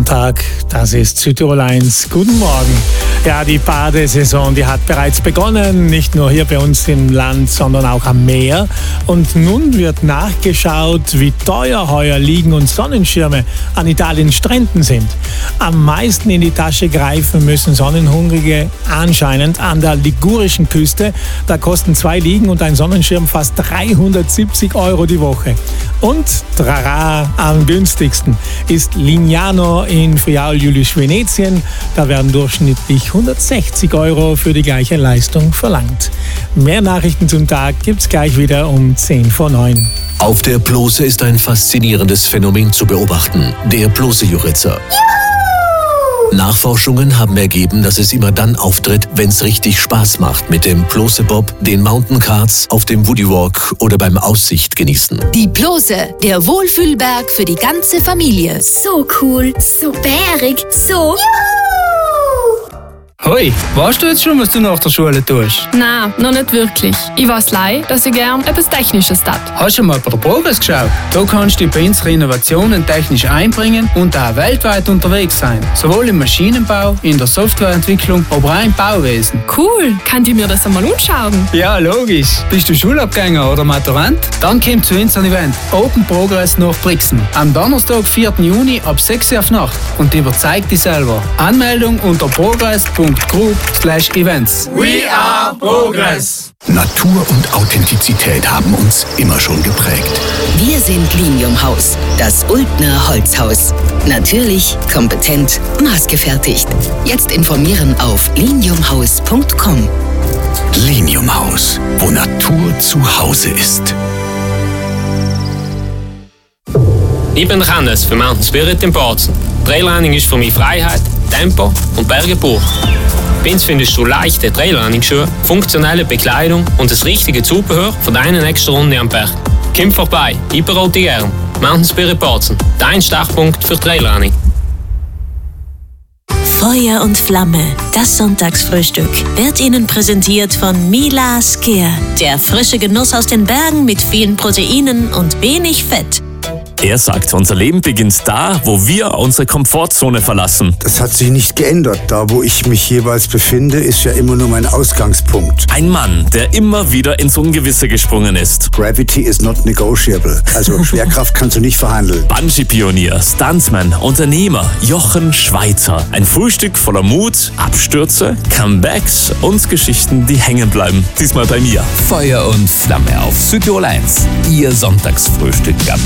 Sonntag, das ist Südtirol 1. Guten Morgen. Ja, die Badesaison, die hat bereits begonnen, nicht nur hier bei uns im Land, sondern auch am Meer. Und nun wird nachgeschaut, wie teuer heuer Liegen und Sonnenschirme an Italiens Stränden sind. Am meisten in die Tasche greifen müssen Sonnenhungrige anscheinend an der ligurischen Küste. Da kosten 2 Liegen und ein Sonnenschirm fast 370 € die Woche. Und trara, am günstigsten ist Lignano in Friaul-Julisch-Venetien. Da werden durchschnittlich 160 € für die gleiche Leistung verlangt. Mehr Nachrichten zum Tag gibt's gleich wieder um 8:50. Auf der Plose ist ein faszinierendes Phänomen zu beobachten, der Plose-Juritzer. Nachforschungen haben ergeben, dass es immer dann auftritt, wenn es richtig Spaß macht mit dem Plose-Bob, den Mountain Carts, auf dem Woody Walk oder beim Aussicht genießen. Die Plose, der Wohlfühlberg für die ganze Familie. So cool, so bärig, so... Hoi, weißt du jetzt schon, was du nach der Schule tust? Nein, noch nicht wirklich. Ich weiß leider, dass ich gern etwas Technisches tat. Hast du mal bei der Progress geschaut? Da kannst du bei unseren Innovationen technisch einbringen und auch weltweit unterwegs sein. Sowohl im Maschinenbau, in der Softwareentwicklung, aber auch im Bauwesen. Cool, kann ich mir das einmal anschauen? Ja, logisch. Bist du Schulabgänger oder Maturant? Dann komm zu unserem Event Open Progress nach Brixen. Am Donnerstag, 4. Juni ab 6 Uhr auf Nacht. Und überzeug dich selber. Anmeldung unter progress.group/events. We are Progress. Natur und Authentizität haben uns immer schon geprägt. Wir sind Linium Haus, das Ultner Holzhaus. Natürlich, kompetent, maßgefertigt. Jetzt informieren auf liniumhaus.com. Linium Haus, wo Natur zu Hause ist. Ich bin Hannes für Mountain Spirit in Bozen. Trailrunning ist für mich Freiheit, Tempo und Berge pur. Bei uns findest du leichte Trailrunning-Schuhe, funktionelle Bekleidung und das richtige Zubehör für deine nächste Runde am Berg. Komm vorbei, ich berate dich gern. Mountain Spirit Bozen, dein Startpunkt für Trailrunning. Feuer und Flamme, das Sonntagsfrühstück, wird Ihnen präsentiert von Mila Skier. Der frische Genuss aus den Bergen mit vielen Proteinen und wenig Fett. Er sagt, unser Leben beginnt da, wo wir unsere Komfortzone verlassen. Das hat sich nicht geändert. Da, wo ich mich jeweils befinde, ist ja immer nur mein Ausgangspunkt. Ein Mann, der immer wieder ins Ungewisse gesprungen ist. Gravity is not negotiable. Also Schwerkraft kannst du nicht verhandeln. Bungee-Pionier, Stuntman, Unternehmer, Jochen Schweizer. Ein Frühstück voller Mut, Abstürze, Comebacks und Geschichten, die hängen bleiben. Diesmal bei mir. Feuer und Flamme auf Südtirol 1. Ihr Sonntagsfrühstück ab